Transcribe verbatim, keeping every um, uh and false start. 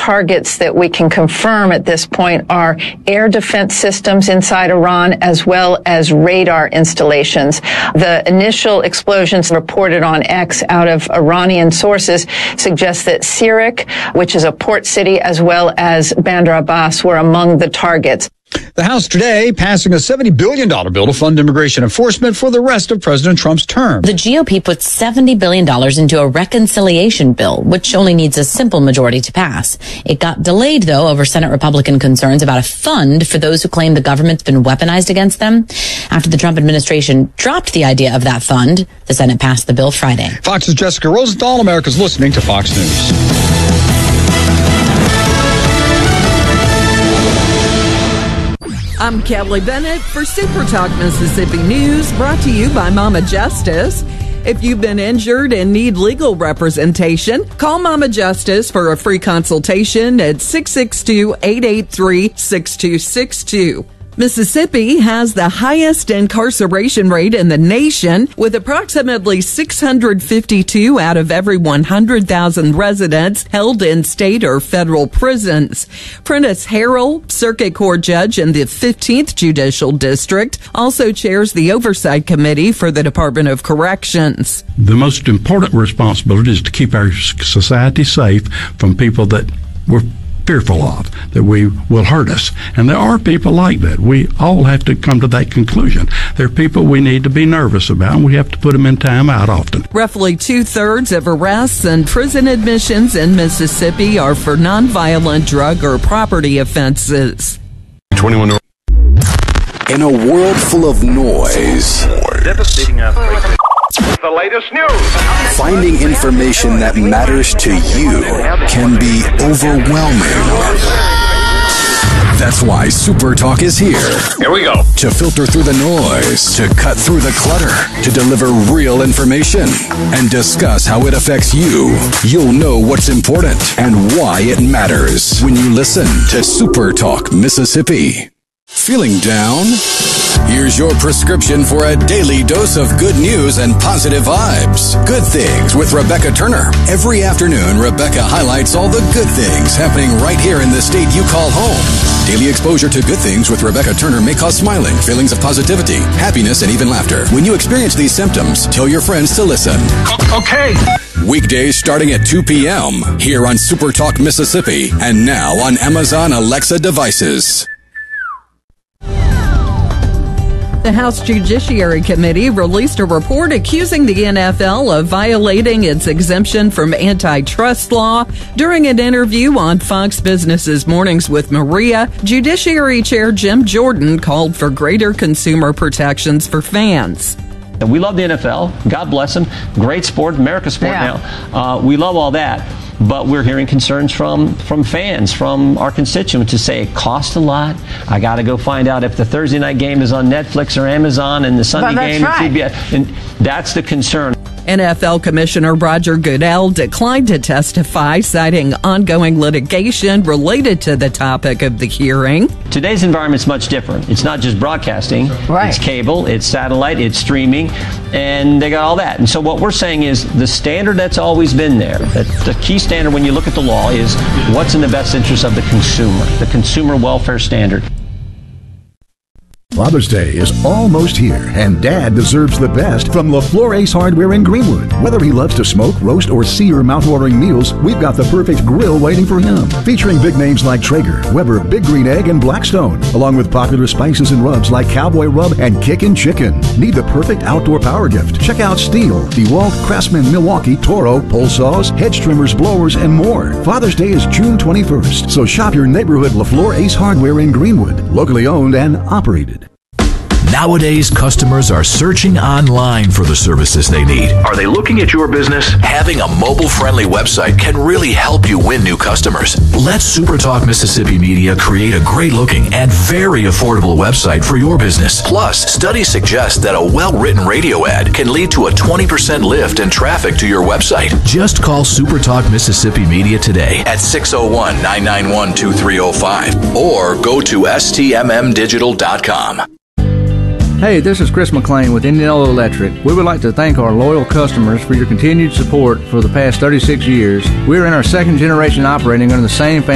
targets that we can confirm at this point are air defense systems inside Iran as well as radar installations. The initial explosions reported on X out of Iranian sources suggest that Sirik, which is a port city, as well as Bandar Abbas were among the targets. The House today passing a seventy billion dollars bill to fund immigration enforcement for the rest of President Trump's term. The G O P put seventy billion dollars into a reconciliation bill, which only needs a simple majority to pass. It got delayed, though, over Senate Republican concerns about a fund for those who claim the government's been weaponized against them. After the Trump administration dropped the idea of that fund, the Senate passed the bill Friday. Fox's Jessica Rosenthal. America's listening to Fox News. I'm Kelly Bennett for Super Talk Mississippi News, brought to you by Mama Justice. If you've been injured and need legal representation, call Mama Justice for a free consultation at six six two, eight eight three, six two six two. Mississippi has the highest incarceration rate in the nation, with approximately six hundred fifty-two out of every one hundred thousand residents held in state or federal prisons. Prentice Harrell, Circuit Court Judge in the fifteenth Judicial District, also chairs the Oversight Committee for the Department of Corrections. The most important responsibility is to keep our society safe from people that we're fearful of, that we will hurt us. And there are people like that. We all have to come to that conclusion. There are people we need to be nervous about, and we have to put them in time out often. Roughly two-thirds of arrests and prison admissions in Mississippi are for nonviolent drug or property offenses. twenty-one In a world full of noise, devastating earthquake. The latest news. Finding information that matters to you can be overwhelming. That's why Super Talk is here. Here we go. To filter through the noise, to cut through the clutter, to deliver real information, and discuss how it affects you. You'll know what's important and why it matters when you listen to Super Talk Mississippi. Feeling down? Here's your prescription for a daily dose of good news and positive vibes. Good Things with Rebecca Turner. Every afternoon, Rebecca highlights all the good things happening right here in the state you call home. Daily exposure to Good Things with Rebecca Turner may cause smiling, feelings of positivity, happiness, and even laughter. When you experience these symptoms, tell your friends to listen. Okay. Weekdays starting at two p.m. here on Super Talk Mississippi and now on Amazon Alexa devices. The House Judiciary Committee released a report accusing the N F L of violating its exemption from antitrust law. During an interview on Fox Business's Mornings with Maria, Judiciary Chair Jim Jordan called for greater consumer protections for fans. We love the N F L. God bless them. Great sport, America's sport Yeah. now. Uh, we love all that. But we're hearing concerns from, from fans, from our constituents who say it costs a lot. I got to go find out if the Thursday night game is on Netflix or Amazon and the Sunday Well, that's game right. is C B S. And that's the concern. N F L Commissioner Roger Goodell declined to testify, citing ongoing litigation related to the topic of the hearing. Today's environment is much different. It's not just broadcasting. Right. It's cable, it's satellite, it's streaming, and they got all that. And so what we're saying is the standard that's always been there, that the key standard when you look at the law is what's in the best interest of the consumer, the consumer welfare standard. Father's Day is almost here, and Dad deserves the best from LaFleur Ace Hardware in Greenwood. Whether he loves to smoke, roast, or sear mouth-watering meals, we've got the perfect grill waiting for him. Featuring big names like Traeger, Weber, Big Green Egg, and Blackstone, along with popular spices and rubs like Cowboy Rub and Kickin' Chicken. Need the perfect outdoor power gift? Check out Stihl, DeWalt, Craftsman, Milwaukee, Toro, pole saws, hedge trimmers, blowers, and more. Father's Day is June twenty-first, so shop your neighborhood LaFleur Ace Hardware in Greenwood, locally owned and operated. Nowadays, customers are searching online for the services they need. Are they looking at your business? Having a mobile-friendly website can really help you win new customers. Let SuperTalk Mississippi Media create a great-looking and very affordable website for your business. Plus, studies suggest that a well-written radio ad can lead to a twenty percent lift in traffic to your website. Just call SuperTalk Mississippi Media today at six oh one, nine nine one, two three oh five or go to S T M M digital dot com. Hey, this is Chris McLean with Indianola Electric. We would like to thank our loyal customers for your continued support for the past thirty-six years. We're in our second generation operating under the same